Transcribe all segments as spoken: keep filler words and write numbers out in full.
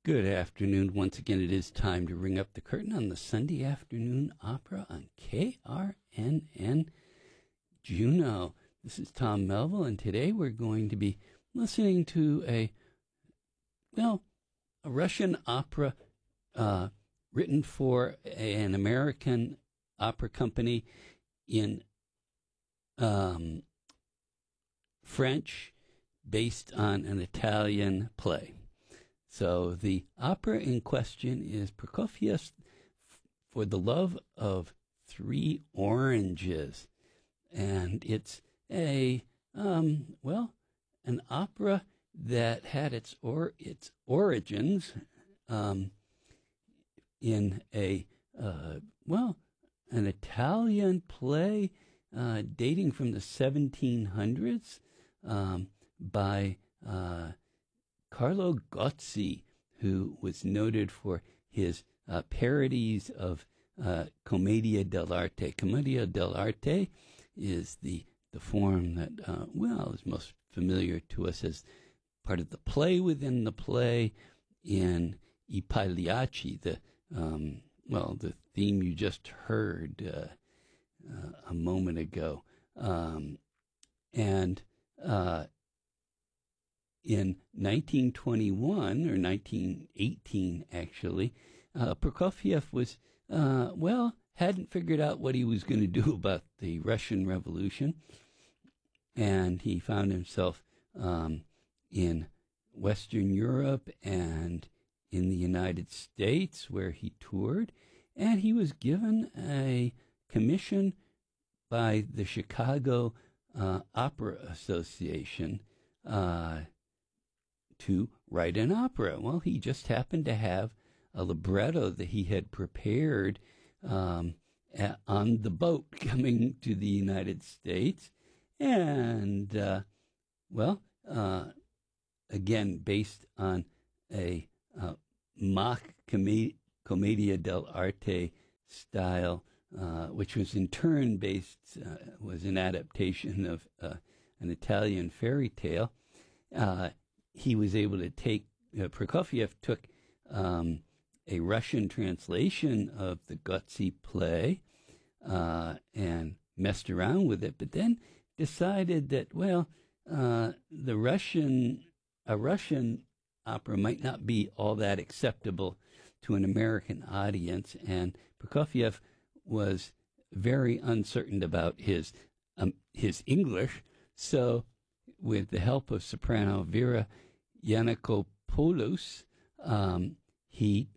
Good afternoon. Once again, it is time to ring up the curtain on the Sunday afternoon opera on K R N N Juneau. This is Tom Melville, and today we're going to be listening to a, well, a Russian opera uh, written for an American opera company in um, French, based on an Italian play. So the opera in question is Prokofiev's For the Love of Three Oranges. And it's a, um, well, an opera that had its or its origins um, in a, uh, well, an Italian play uh, dating from the seventeen hundreds um, by uh Carlo Gozzi, who was noted for his uh, parodies of uh, Commedia dell'arte. Commedia dell'arte is the the form that, uh, well, is most familiar to us as part of the play within the play in I Pagliacci, the, um, well, the theme you just heard uh, uh, a moment ago. Um, and uh In nineteen twenty-one, or nineteen eighteen, actually, uh, Prokofiev was, uh, well, hadn't figured out what he was going to do about the Russian Revolution, and he found himself um, in Western Europe and in the United States, where he toured, and he was given a commission by the Chicago uh, Opera Association uh to write an opera. Well, he just happened to have a libretto that he had prepared um, a- on the boat coming to the United States. And, uh, well, uh, again, based on a uh, mock com- commedia dell'arte style, uh, which was in turn based, uh, was an adaptation of uh, an Italian fairy tale. Uh, He was able to take, uh, Prokofiev took um, a Russian translation of the Gozzi play uh, and messed around with it, but then decided that, well, uh, the Russian, a Russian opera might not be all that acceptable to an American audience, and Prokofiev was very uncertain about his um, his English, so with the help of soprano Vera Yanakopoulos, um, he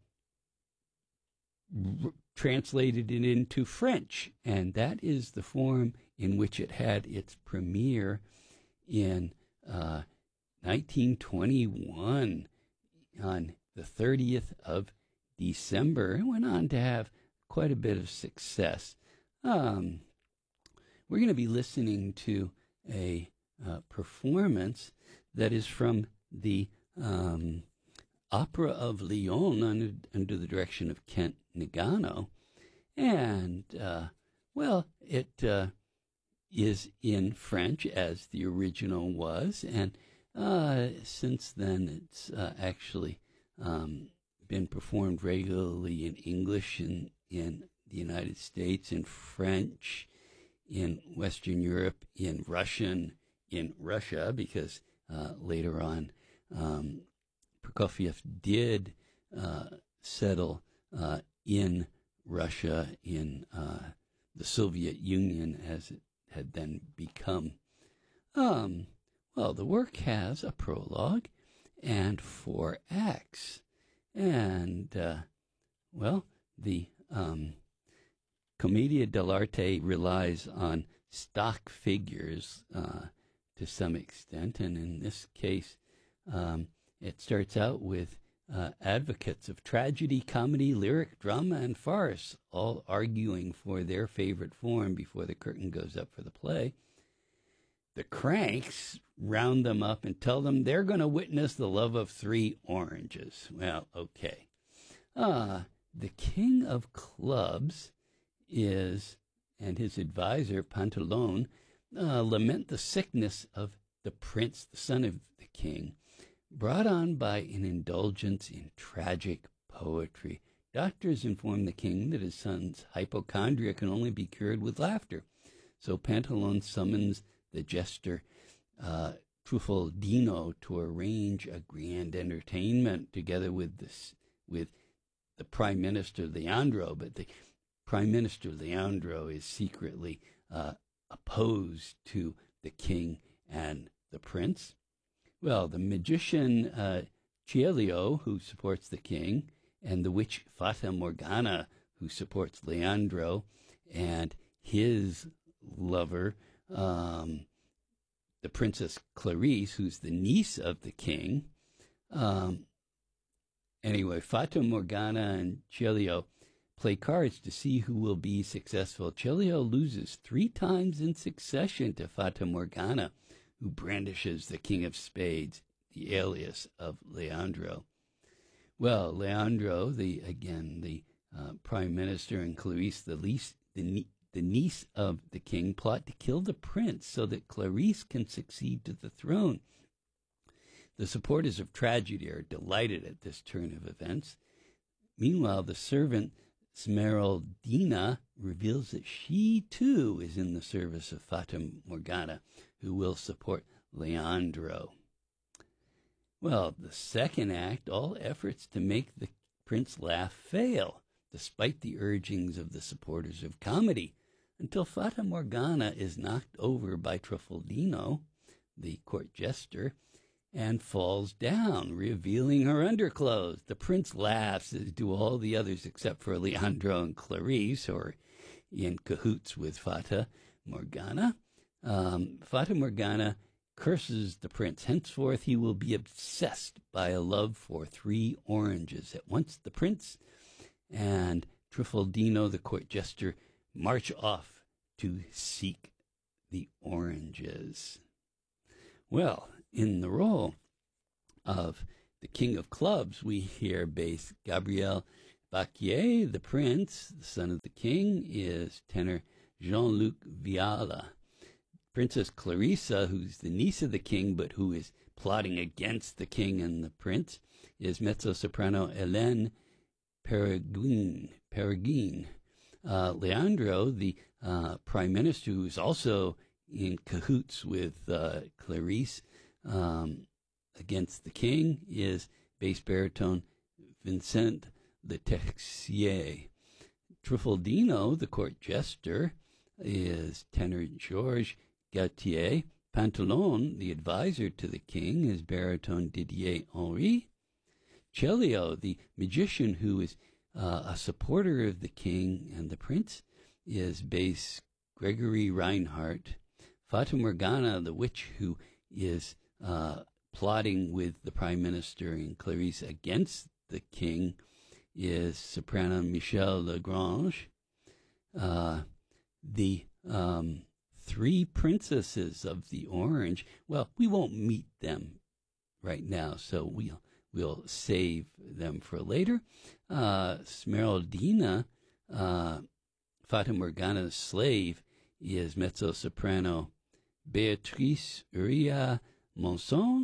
r- translated it into French, and that is the form in which it had its premiere in uh, nineteen twenty-one on the thirtieth of December. It went on to have quite a bit of success. Um, we're going to be listening to a uh, performance that is from the um, Opera of Lyon under, under the direction of Kent Nagano. And, uh, well, it uh, is in French, as the original was, and uh, since then it's uh, actually um, been performed regularly in English in, in the United States, in French, in Western Europe, in Russian, in Russia, because uh, later on um, Prokofiev did uh, settle uh, in Russia, in uh, the Soviet Union, as it had then become. Um, well, the work has a prologue and four acts. And, uh, well, the um, Commedia dell'arte relies on stock figures uh, to some extent, and in this case, um, it starts out with uh, advocates of tragedy, comedy, lyric, drama, and farce, all arguing for their favorite form before the curtain goes up for the play. The cranks round them up and tell them they're going to witness the love of three oranges. Well, okay. Uh, the king of clubs is, and his advisor, Pantalone, uh, lament the sickness of the prince, the son of the king. brought on by an indulgence in tragic poetry. Doctors inform the king that his son's hypochondria can only be cured with laughter. So Pantalone summons the jester uh, Truffaldino to arrange a grand entertainment together with this, with the Prime Minister Leandro. But the Prime Minister Leandro is secretly uh, opposed to the king and the prince. Well, the magician uh, Cielio, who supports the king, and the witch Fata Morgana, who supports Leandro, and his lover, um, the Princess Clarice, who's the niece of the king. Um, anyway, Fata Morgana and Cielio play cards to see who will be successful. Cielio loses three times in succession to Fata Morgana, who brandishes the King of Spades, the alias of Leandro. Well, Leandro, the again the uh, prime minister, and Clarice, the, least, the, nie- the niece of the king, plot to kill the prince so that Clarice can succeed to the throne. The supporters of tragedy are delighted at this turn of events. Meanwhile, the servant Smeraldina reveals that she too is in the service of Fata Morgana, who will support Leandro. Well, the second act, all efforts to make the prince laugh fail, despite the urgings of the supporters of comedy, until Fata Morgana is knocked over by Truffaldino, the court jester, and falls down, revealing her underclothes. The prince laughs, as do all the others except for Leandro and Clarice, who are in cahoots with Fata Morgana. Um, Fata Morgana curses the prince. Henceforth he will be obsessed by a love for three oranges. At once the prince and Truffaldino, the court jester, march off to seek the oranges. Well, in the role of the King of Clubs, we hear bass Gabriel Bacquier. The prince, the son of the king, is tenor Jean-Luc Viala. Princess Clarissa, who's the niece of the king but who is plotting against the king and the prince, is mezzo-soprano Hélène Peregrine. Peregrine. Uh, Leandro, the uh, prime minister, who is also in cahoots with uh, Clarice um, against the king, is bass baritone Vincent Letexier. Truffaldino, the court jester, is tenor Georges Gautier. Pantalone, the advisor to the king, is baritone Didier Henry. Cielio, the magician who is uh, a supporter of the king and the prince, is bass Gregory Reinhardt. Fata Morgana, the witch who is uh, plotting with the prime minister and Clarice against the king, is soprano Michel Lagrange. Uh, the um, three princesses of the Orange, well, we won't meet them right now, so we'll, we'll save them for later. Uh, Smeraldina, uh, Fata Morgana's slave, is mezzo-soprano Beatrice Uria Monson,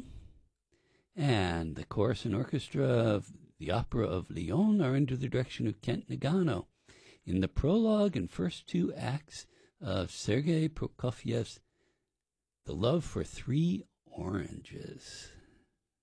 and the chorus and orchestra of the Opera of Lyon are under the direction of Kent Nagano. In the prologue and first two acts of Sergei Prokofiev's The Love for Three Oranges.